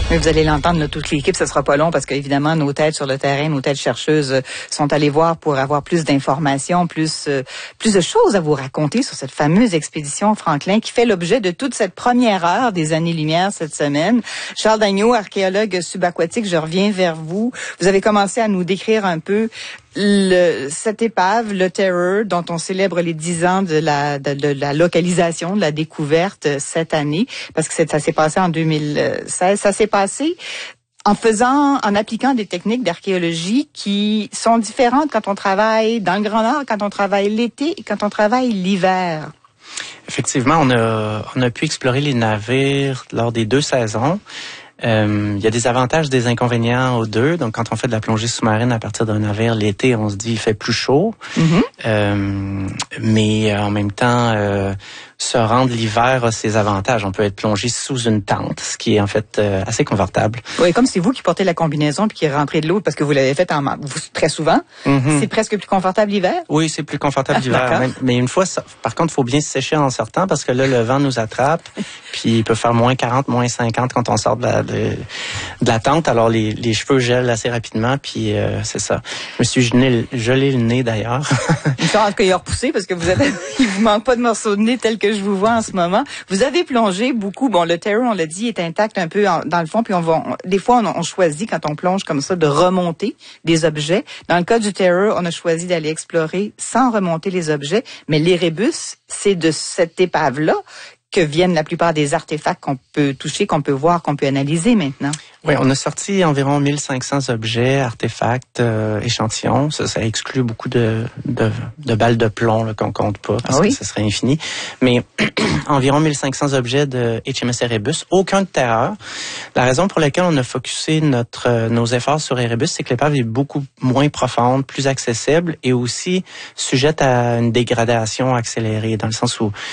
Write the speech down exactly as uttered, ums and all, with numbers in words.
Mais vous allez l'entendre, là, toute l'équipe, ce sera pas long parce qu'évidemment, nos têtes sur le terrain, nos têtes chercheuses euh, sont allées voir pour avoir plus d'informations, plus euh, plus de choses à vous raconter sur cette fameuse expédition Franklin qui fait l'objet de toute cette première heure des années-lumière cette semaine. Charles Dagneault, archéologue subaquatique, je reviens vers vous. Vous avez commencé à nous décrire un peu Le, cette épave, le Terror, dont on célèbre les dix ans de la, de, de la localisation, de la découverte cette année, parce que ça s'est passé en deux mille seize. Ça s'est passé en faisant, en appliquant des techniques d'archéologie qui sont différentes quand on travaille dans le Grand Nord, quand on travaille l'été et quand on travaille l'hiver. Effectivement, on a, on a pu explorer les navires lors des deux saisons. Euh, il y a des avantages, des inconvénients aux deux. Donc, quand on fait de la plongée sous-marine à partir d'un navire, l'été, on se dit il fait plus chaud. Mm-hmm. Euh, mais en même temps, euh, se rendre l'hiver a ses avantages. On peut être plongé sous une tente, ce qui est en fait euh, assez confortable. Oui, comme c'est vous qui portez la combinaison puis qui est rentré de l'eau parce que vous l'avez fait en vous, très souvent. Mm-hmm. C'est presque plus confortable l'hiver? Oui, c'est plus confortable l'hiver. Même, mais une fois, ça, par contre, il faut bien se sécher en sortant parce que là, le vent nous attrape. Puis il peut faire moins quarante, moins cinquante quand on sort de la, de, de la tente. Alors les, les cheveux gèlent assez rapidement. Puis euh, c'est ça. Je me suis gelé, gelé le nez d'ailleurs. Il faut en tout cas y repousser parce que vous avez, il vous manque pas de morceaux de nez tel que je vous vois en ce moment. Vous avez plongé beaucoup. Bon, le Terror, on l'a dit, est intact un peu en, dans le fond. Puis on va, on, des fois, on, on choisit quand on plonge comme ça de remonter des objets. Dans le cas du Terror, on a choisi d'aller explorer sans remonter les objets. Mais l'Erebus, c'est de cette épave-là que viennent la plupart des artefacts qu'on peut toucher, qu'on peut voir, qu'on peut analyser maintenant. Oui, on a sorti environ mille cinq cents objets, artefacts, euh, échantillons. Ça, ça exclut beaucoup de, de, de balles de plomb là, qu'on compte pas parce ah oui? que ce serait infini. Mais environ mille cinq cents objets de H M S Erebus, aucun de terreur. La raison pour laquelle on a focusé notre, nos efforts sur Erebus, c'est que l'épave est beaucoup moins profonde, plus accessible et aussi sujette à une dégradation accélérée, dans le sens où